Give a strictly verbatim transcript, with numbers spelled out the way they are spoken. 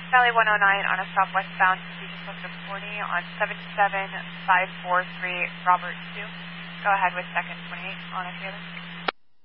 Valley one oh nine on a southwestbound, Region Post of forty on seven seven five four three Robert two. Go ahead with second twenty-eight on a Taylor.